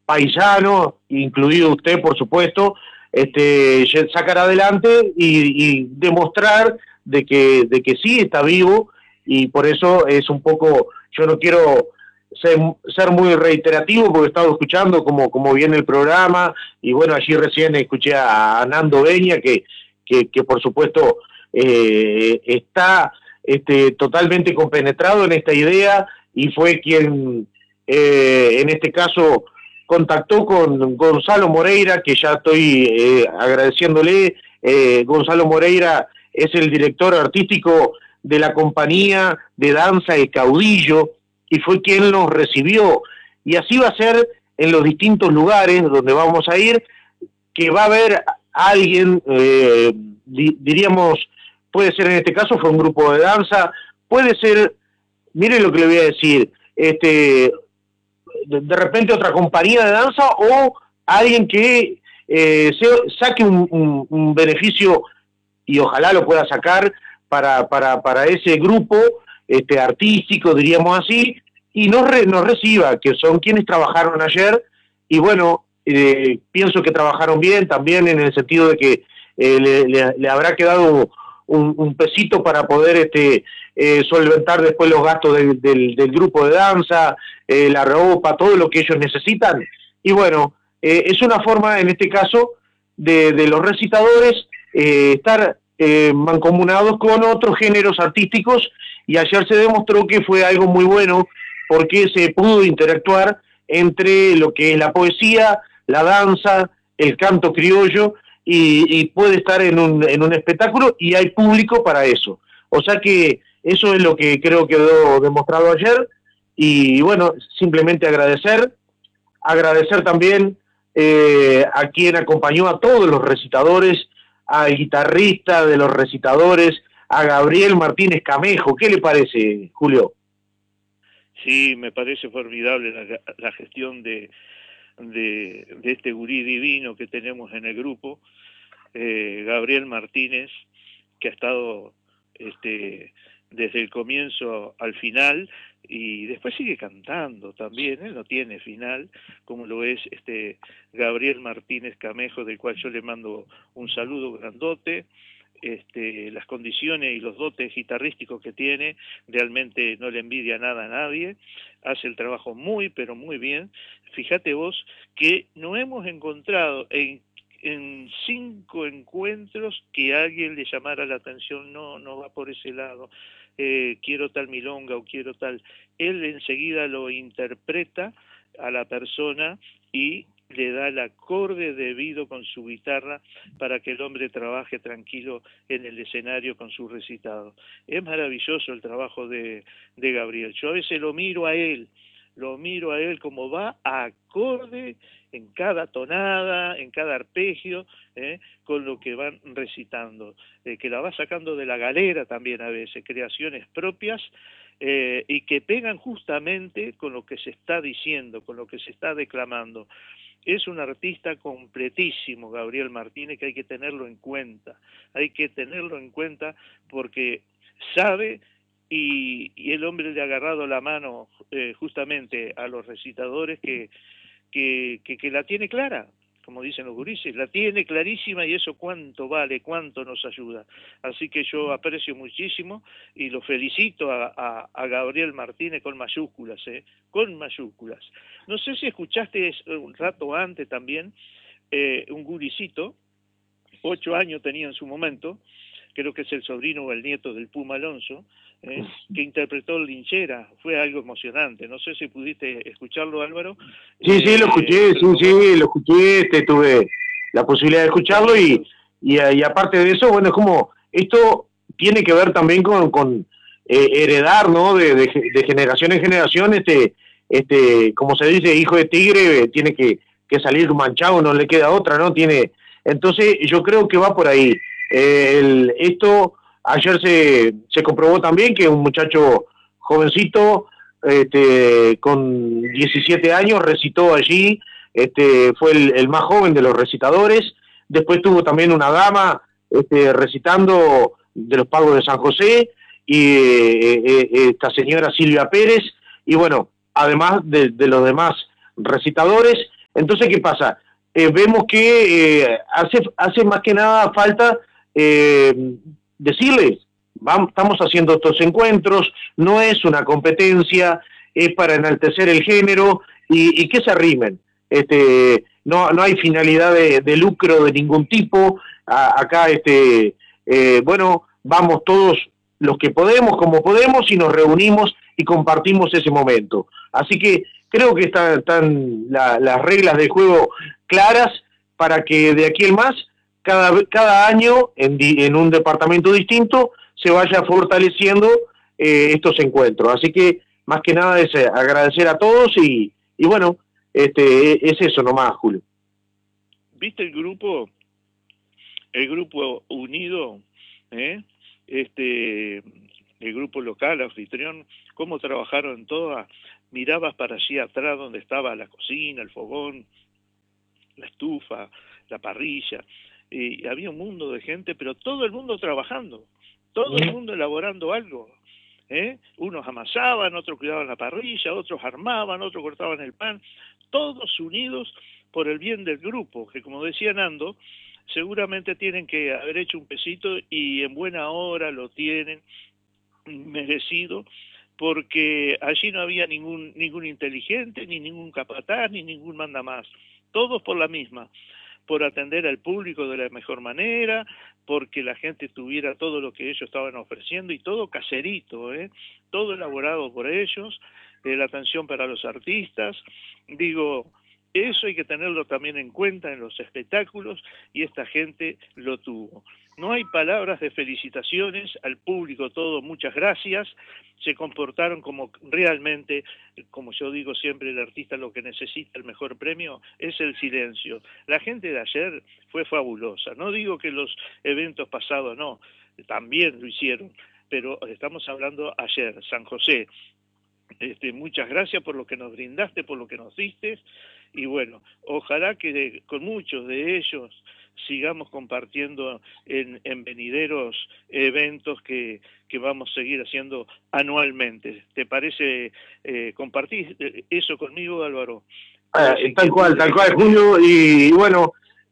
paisanos, incluido usted, por supuesto, sacar adelante y demostrar de que sí está vivo, y por eso es un poco, yo no quiero ser muy reiterativo porque he estado escuchando como viene el programa, y bueno, allí recién escuché a Nando Beña que por supuesto está totalmente compenetrado en esta idea, y fue quien en este caso contactó con Gonzalo Moreira, que ya estoy agradeciéndole. Gonzalo Moreira es el director artístico de la compañía de danza El Caudillo, y fue quien nos recibió, y así va a ser en los distintos lugares donde vamos a ir, que va a haber alguien, diríamos, puede ser en este caso fue un grupo de danza, puede ser, mire lo que le voy a decir, de repente otra compañía de danza, o alguien que saque un beneficio, y ojalá lo pueda sacar para ese grupo artístico, diríamos así, y nos reciba, que son quienes trabajaron ayer, y bueno, pienso que trabajaron bien también, en el sentido de que le habrá quedado un pesito para poder solventar después los gastos del grupo de danza, la ropa, todo lo que ellos necesitan. Y bueno, es una forma, en este caso, de los recitadores estar mancomunados con otros géneros artísticos, y ayer se demostró que fue algo muy bueno, porque se pudo interactuar entre lo que es la poesía, la danza, el canto criollo, y puede estar en un espectáculo, y hay público para eso. O sea que eso es lo que creo que quedó demostrado ayer, y bueno, simplemente agradecer también a quien acompañó a todos los recitadores, al guitarrista de los recitadores, a Gabriel Martínez Camejo. ¿Qué le parece, Julio? Sí, me parece formidable la gestión de este gurí divino que tenemos en el grupo, Gabriel Martínez, que ha estado desde el comienzo al final, y después sigue cantando también, él no tiene final, como lo es Gabriel Martínez Camejo, del cual yo le mando un saludo grandote. Las condiciones y los dotes guitarrísticos que tiene, realmente no le envidia nada a nadie, hace el trabajo muy, pero muy bien. Fíjate vos que no hemos encontrado en 5 encuentros que a alguien le llamara la atención, no va por ese lado, quiero tal milonga o quiero tal. Él enseguida lo interpreta a la persona y le da el acorde debido con su guitarra para que el hombre trabaje tranquilo en el escenario con su recitado. Es maravilloso el trabajo de Gabriel. Yo a veces lo miro a él como va a acorde en cada tonada, en cada arpegio, con lo que van recitando, que la va sacando de la galera también a veces, creaciones propias, y que pegan justamente con lo que se está diciendo, con lo que se está declamando. Es un artista completísimo, Gabriel Martínez, que hay que tenerlo en cuenta. Hay que tenerlo en cuenta porque sabe, y el hombre le ha agarrado la mano justamente a los recitadores que la tiene clara, como dicen los gurises, la tiene clarísima, y eso cuánto vale, cuánto nos ayuda. Así que yo aprecio muchísimo y lo felicito a Gabriel Martínez con mayúsculas, con mayúsculas. No sé si escuchaste un rato antes también un gurisito, 8 años tenía en su momento, creo que es el sobrino o el nieto del Puma Alonso, que interpretó Linchera. Fue algo emocionante. No sé si pudiste escucharlo, Álvaro. Sí, lo escuché, lo escuché, tuve la posibilidad de escucharlo, y aparte de eso, bueno, es como, esto tiene que ver también con heredar, ¿no? De generación en generación, como se dice, hijo de tigre, tiene que salir manchado, no le queda otra, ¿no? Entonces yo creo que va por ahí. Esto ayer se comprobó también que un muchacho jovencito con 17 años recitó allí, fue el más joven de los recitadores. Después tuvo también una dama recitando de los Pagos de San José, y esta señora Silvia Pérez, y bueno, además de los demás recitadores, Entonces, ¿qué pasa? Vemos que hace más que nada falta decirles, estamos haciendo estos encuentros, no es una competencia, es para enaltecer el género y que se arrimen. No hay finalidad de lucro de ningún tipo. Acá, bueno, vamos todos los que podemos, como podemos, y nos reunimos y compartimos ese momento. Así que creo que están las reglas de juego claras para que de aquí en más, cada año, en un departamento distinto, se vaya fortaleciendo estos encuentros. Así que, más que nada, es agradecer a todos y bueno, es eso nomás, Julio. ¿Viste el grupo unido? El grupo local, anfitrión, cómo trabajaron todas. Mirabas para allí atrás donde estaba la cocina, el fogón, la estufa, la parrilla, y había un mundo de gente, pero todo el mundo trabajando, todo el mundo elaborando algo. Unos amasaban, otros cuidaban la parrilla, otros armaban, otros cortaban el pan, todos unidos por el bien del grupo, que como decía Nando, seguramente tienen que haber hecho un pesito y en buena hora lo tienen merecido, porque allí no había ningún inteligente, ni ningún capataz, ni ningún mandamás, todos por la misma, por atender al público de la mejor manera, porque la gente tuviera todo lo que ellos estaban ofreciendo y todo caserito, todo elaborado por ellos, la atención para los artistas. Digo, eso hay que tenerlo también en cuenta en los espectáculos y esta gente lo tuvo. No hay palabras de felicitaciones al público, todo, muchas gracias. Se comportaron como realmente, como yo digo siempre, el artista lo que necesita, el mejor premio, es el silencio. La gente de ayer fue fabulosa. No digo que los eventos pasados no, también lo hicieron, pero estamos hablando ayer, San José. Muchas gracias por lo que nos brindaste, por lo que nos diste, y bueno, ojalá que con muchos de ellos sigamos compartiendo en venideros eventos que vamos a seguir haciendo anualmente. ¿Te parece compartir eso conmigo, Álvaro? Tal cual, Julio, y bueno,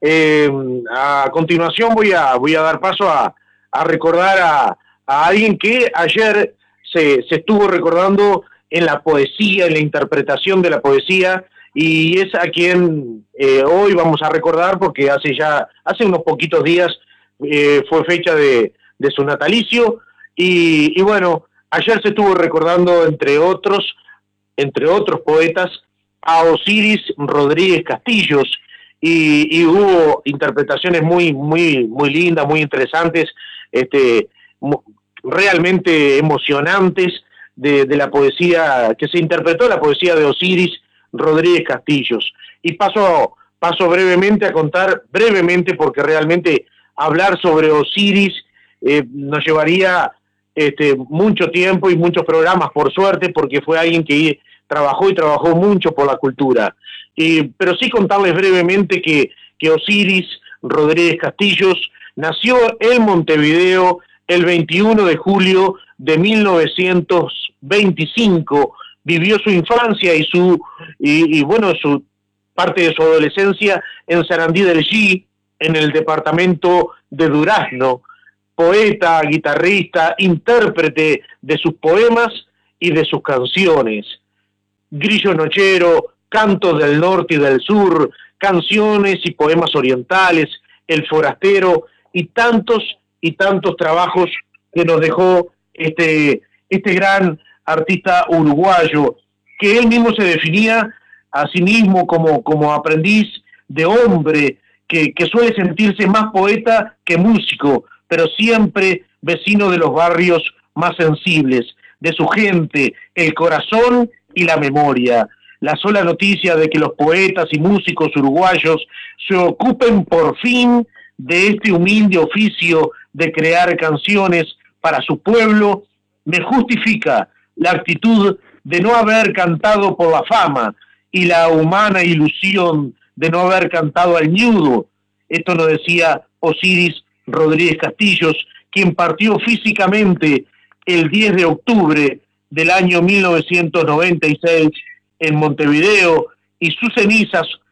a continuación voy a dar paso a recordar a alguien que ayer se estuvo recordando en la poesía, en la interpretación de la poesía, y es a quien hoy vamos a recordar porque hace unos poquitos días fue fecha de su natalicio, y bueno, ayer se estuvo recordando entre otros poetas a Osiris Rodríguez Castillos, y hubo interpretaciones muy lindas, muy interesantes, realmente emocionantes de la poesía que se interpretó, la poesía de Osiris Rodríguez Castillos. Y paso brevemente a contar, porque realmente hablar sobre Osiris nos llevaría mucho tiempo y muchos programas, por suerte, porque fue alguien que trabajó mucho por la cultura. Pero sí contarles brevemente que Osiris Rodríguez Castillos nació en Montevideo el 21 de julio de 1925, vivió su infancia y bueno, su parte de su adolescencia en Sarandí del G, en el departamento de Durazno. Poeta, guitarrista, intérprete de sus poemas y de sus canciones. Grillo Nochero, Cantos del Norte y del Sur, canciones y poemas orientales, El Forastero y tantos trabajos que nos dejó este gran artista uruguayo, que él mismo se definía a sí mismo como aprendiz de hombre, que suele sentirse más poeta que músico, pero siempre vecino de los barrios más sensibles, de su gente, el corazón y la memoria. La sola noticia de que los poetas y músicos uruguayos se ocupen por fin de este humilde oficio de crear canciones para su pueblo, me justifica la actitud de no haber cantado por la fama y la humana ilusión de no haber cantado al ñudo. Esto lo decía Osiris Rodríguez Castillos, quien partió físicamente el 10 de octubre del año 1996 en Montevideo, y sus cenizas